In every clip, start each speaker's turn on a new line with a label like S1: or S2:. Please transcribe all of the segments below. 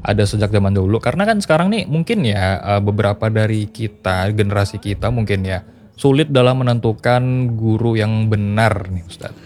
S1: ada sejak zaman dulu. Karena kan sekarang nih mungkin ya beberapa dari kita, generasi kita mungkin ya sulit dalam menentukan guru yang benar nih Ustadz.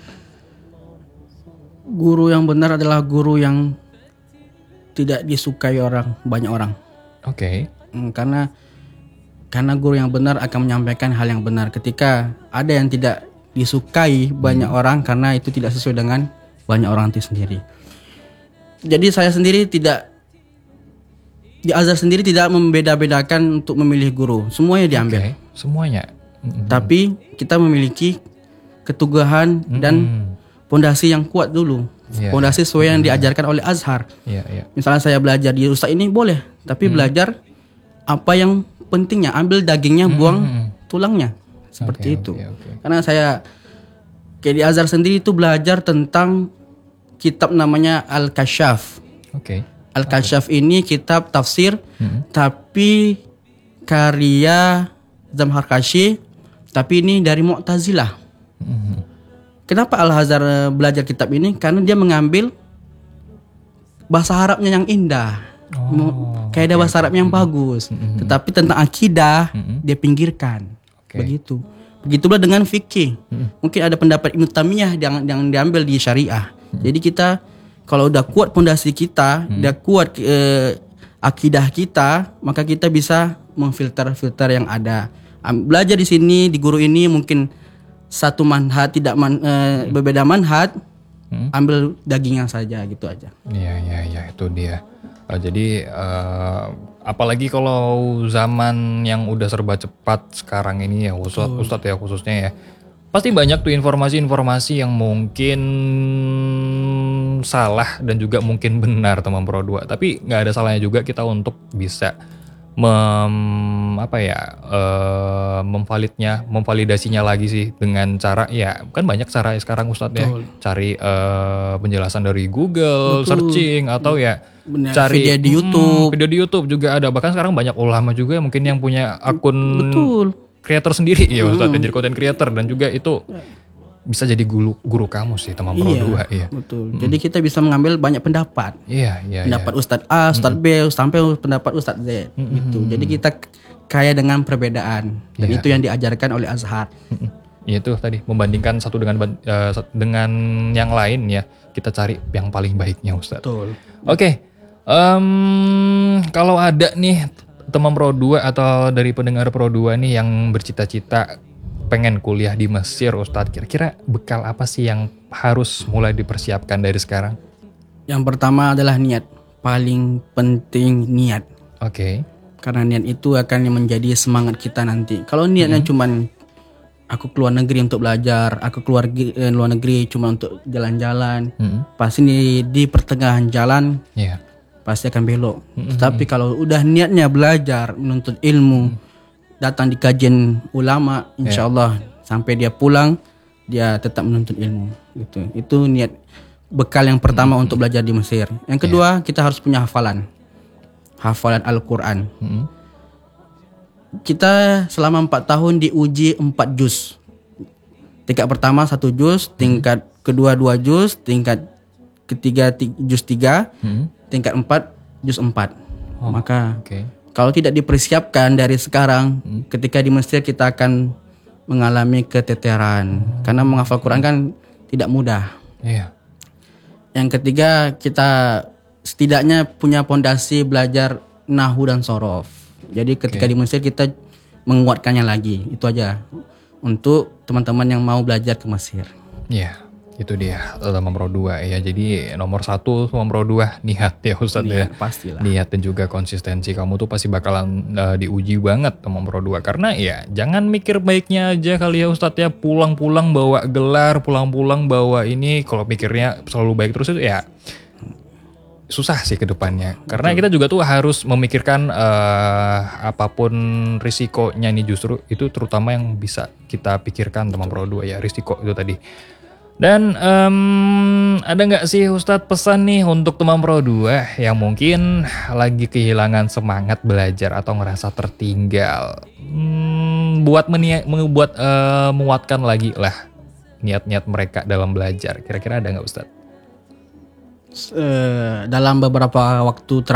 S2: Guru yang benar adalah guru yang tidak disukai banyak orang.
S1: Oke.
S2: Karena guru yang benar akan menyampaikan hal yang benar. Ketika ada yang tidak disukai banyak orang karena itu tidak sesuai dengan banyak orang itu sendiri. Jadi saya sendiri tidak di Azhar sendiri tidak membeda-bedakan untuk memilih guru. Semuanya diambil.
S1: Semuanya.
S2: Tapi kita memiliki keteguhan dan pondasi yang kuat dulu. Pondasi sesuai yang diajarkan oleh Azhar. Misalnya saya belajar di Ustaz ini boleh, tapi belajar apa yang pentingnya, ambil dagingnya, buang tulangnya. Seperti itu. Karena saya kayak di Azhar sendiri itu belajar tentang kitab namanya Al-Kashaf. Al-Kashaf ini kitab tafsir, tapi karya Zamharkashi, tapi ini dari Mu'tazilah. Kenapa Al-Azhar belajar kitab ini? Karena dia mengambil bahasa Arabnya yang indah, kaidah bahasa Arab yang bagus, tetapi tentang akidah dia pinggirkan. Begitu. Begitulah dengan fikih. Mungkin ada pendapat Ibnu Taimiyah yang diambil di syariah. Jadi kita kalau udah kuat pondasi kita, udah kuat akidah kita, maka kita bisa memfilter yang ada. Belajar di sini di guru ini mungkin satu manhaj berbeda manhaj, ambil dagingnya saja gitu aja.
S1: Iya itu dia. Jadi apalagi kalau zaman yang udah serba cepat sekarang ini ya Ustadz ya khususnya ya, pasti banyak tuh informasi-informasi yang mungkin salah dan juga mungkin benar teman Pro 2. Tapi nggak ada salahnya juga kita untuk bisa memvalidasinya lagi sih dengan cara ya kan banyak cara sekarang Ustadz ya, cari penjelasan dari Google, searching atau ya cari
S2: video di YouTube.
S1: Video di YouTube juga ada, bahkan sekarang banyak ulama juga mungkin yang punya akun creator sendiri ya Ustadz, jadi content creator dan juga itu bisa jadi guru kamu sih teman Pro 2 ya.
S2: Betul. Jadi kita bisa mengambil banyak pendapat. Pendapat Ustadz A, Ustadz B, sampai pendapat Ustadz Z gitu. Jadi kita kaya dengan perbedaan dan itu yang diajarkan oleh Azhar.
S1: Itu tadi membandingkan satu dengan yang lain ya. Kita cari yang paling baiknya Ustadz.
S2: Betul.
S1: Oke. Kalau ada nih teman Pro 2 atau dari pendengar Pro 2 nih yang bercita-cita pengen kuliah di Mesir Ustadz, kira-kira bekal apa sih yang harus mulai dipersiapkan dari sekarang?
S2: Yang pertama adalah niat. Paling penting niat. Karena niat itu akan menjadi semangat kita nanti. Kalau niatnya cuman aku keluar negeri untuk belajar, aku keluar luar negeri cuma untuk jalan-jalan, pasti di pertengahan jalan pasti akan belok. Tapi kalau udah niatnya belajar, menuntut ilmu, datang di kajian ulama, insya Allah sampai dia pulang dia tetap menuntut ilmu gitu. Itu niat bekal yang pertama untuk belajar di Mesir. Yang kedua kita harus punya hafalan Al-Quran. Kita selama 4 tahun diuji 4 juz. Tingkat pertama 1 juz, tingkat kedua 2 juz, tingkat ketiga juz 3, tingkat 4 juz 4. Maka kalau tidak dipersiapkan dari sekarang, ketika di Mesir kita akan mengalami keteteran. Karena menghafal Quran kan tidak mudah. Yang ketiga, kita setidaknya punya pondasi belajar nahwu dan sorof. Jadi ketika di Mesir kita menguatkannya lagi. Itu aja untuk teman-teman yang mau belajar ke Mesir.
S1: Itu dia teman Pro 2 ya. Jadi nomor 1 teman Pro 2 niat ya Ustadz ya.
S2: Pastilah.
S1: Niat dan juga konsistensi kamu tuh pasti bakalan diuji banget teman Pro 2. Karena ya jangan mikir baiknya aja kali ya Ustadz ya. Pulang-pulang bawa gelar, pulang-pulang bawa ini. Kalau mikirnya selalu baik terus itu ya susah sih ke depannya. Karena kita juga tuh harus memikirkan apapun risikonya nih, justru itu terutama yang bisa kita pikirkan teman Pro 2 ya, risiko itu tadi. Dan ada nggak sih Ustadz pesan nih untuk teman Pro 2 yang mungkin lagi kehilangan semangat belajar atau ngerasa tertinggal, buat menguatkan lagi lah niat-niat mereka dalam belajar. Kira-kira ada nggak Ustadz?
S2: Dalam beberapa waktu